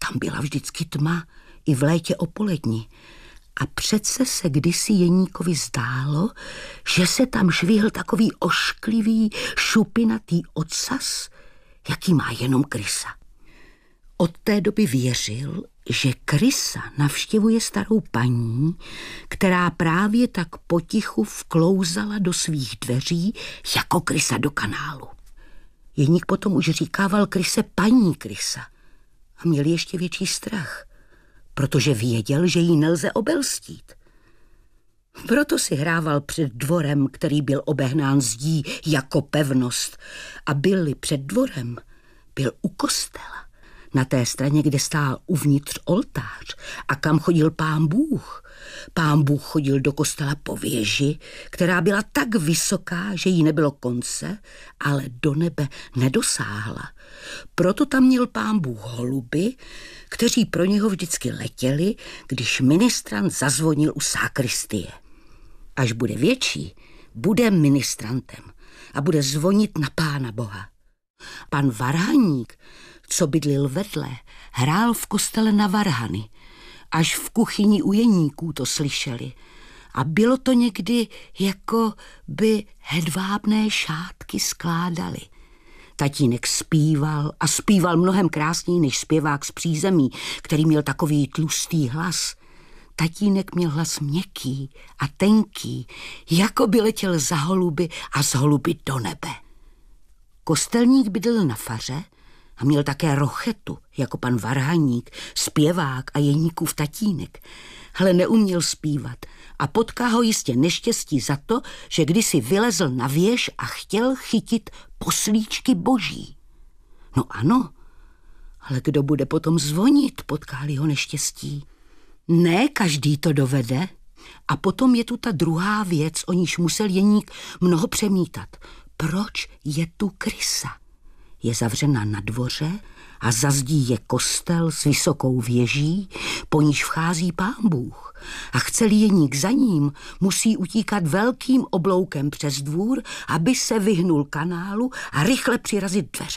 Tam byla vždycky tma, i v létě o poledni. A přece se kdysi Jeníkovi zdálo, že se tam švihl takový ošklivý, šupinatý ocas, jaký má jenom krysa. Od té doby věřil, že krysa navštěvuje starou paní, která právě tak potichu vklouzala do svých dveří jako krysa do kanálu. Jeník potom už říkával kryse paní krysa a měl ještě větší strach, protože věděl, že jí nelze obelstít. Proto si hrával před dvorem, který byl obehnán zdí jako pevnost, a byl-li před dvorem, byl u kostela, na té straně, kde stál uvnitř oltář a kam chodil Pán Bůh. Pán Bůh chodil do kostela po věži, která byla tak vysoká, že jí nebylo konce, ale do nebe nedosáhla. Proto tam měl Pán Bůh holuby, kteří pro něho vždycky letěli, když ministrant zazvonil u sakristie. Až bude větší, bude ministrantem a bude zvonit na Pána Boha. Pan varhaník, co bydlil vedle, hrál v kostele na varhany. Až v kuchyni u Jeníků to slyšeli. A bylo to někdy, jako by hedvábné šátky skládali. Tatínek zpíval a zpíval mnohem krásněji než zpěvák z přízemí, který měl takový tlustý hlas. Tatínek měl hlas měkký a tenký, jako by letěl za holuby a z holuby do nebe. Kostelník bydlel na faře a měl také rochetu, jako pan varhaník, zpěvák a Jeníkův tatínek, ale neuměl zpívat a potká ho jistě neštěstí za to, že kdysi vylezl na věž a chtěl chytit poslíčky boží. No ano, ale kdo bude potom zvonit, potká-li ho neštěstí? Ne každý to dovede. A potom je tu ta druhá věc, o níž musel Jeník mnoho přemítat. Proč je tu krysa? Je zavřena na dvoře a za zdí je kostel s vysokou věží, po níž vchází Pán Bůh. A chce-li Jeník za ním, musí utíkat velkým obloukem přes dvůr, aby se vyhnul kanálu a rychle přirazit dveře.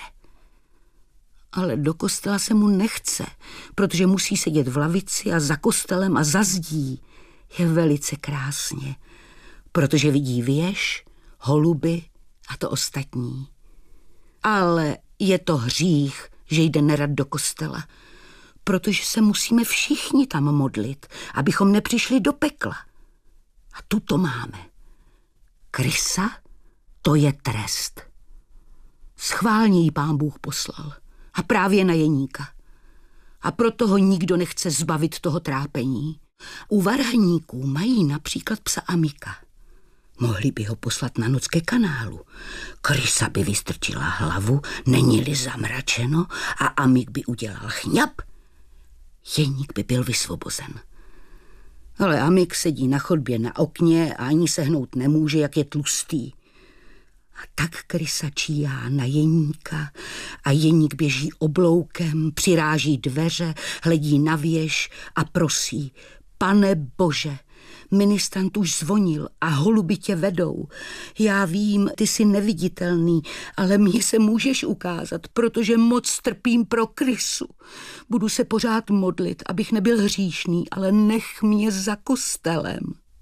Ale do kostela se mu nechce, protože musí sedět v lavici a za kostelem a za zdí. Je velice krásně, protože vidí věž, holuby a to ostatní. Ale je to hřích, že jde nerad do kostela, protože se musíme všichni tam modlit, abychom nepřišli do pekla. A tu to máme. Krysa, to je trest. Schválně jí Pán Bůh poslal. A právě na Jeníka. A proto ho nikdo nechce zbavit toho trápení. U varhaníků mají například psa Amika. Mohli by ho poslat na noc ke kanálu. Krysa by vystrčila hlavu, není-li zamračeno, a Amik by udělal chňap. Jeník by byl vysvobozen. Ale Amik sedí na chodbě na okně a ani se hnout nemůže, jak je tlustý. A tak krysa číhá na Jeníka a Jeník běží obloukem, přiráží dveře, hledí na věž a prosí: Pane Bože, ministrant už zvonil a holuby tě vedou. Já vím, ty jsi neviditelný, ale mně se můžeš ukázat, protože moc trpím pro krysu. Budu se pořád modlit, abych nebyl hříšný, ale nech mě za kostelem.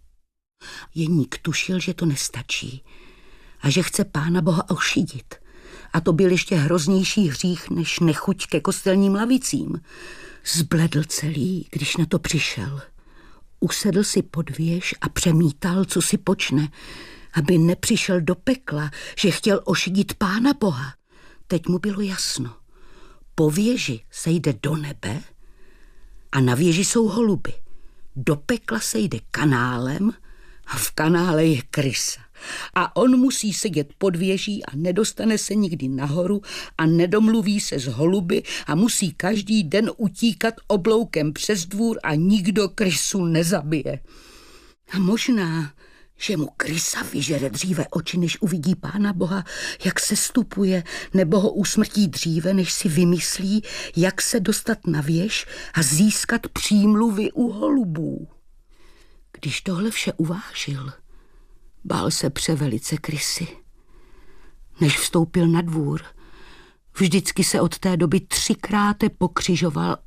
Jeník tušil, že to nestačí a že chce Pána Boha ošidit. A to byl ještě hroznější hřích než nechuť ke kostelním lavicím. Zbledl celý, když na to přišel. Usedl si pod věž a přemítal, co si počne, aby nepřišel do pekla, že chtěl ošidit Pána Boha. Teď mu bylo jasno. Po věži se jde do nebe a na věži jsou holuby. Do pekla se jde kanálem a v kanále je krysa. A on musí sedět pod věží a nedostane se nikdy nahoru a nedomluví se s holuby a musí každý den utíkat obloukem přes dvůr a nikdo krysu nezabije. A možná, že mu krysa vyžere dříve oči, než uvidí Pána Boha, jak se stupuje, nebo ho usmrtí dříve, než si vymyslí, jak se dostat na věž a získat přímluvy u holubů. Když tohle vše uvážil, bál se převelice krysy. Než vstoupil na dvůr, vždycky se od té doby 3krát pokřižoval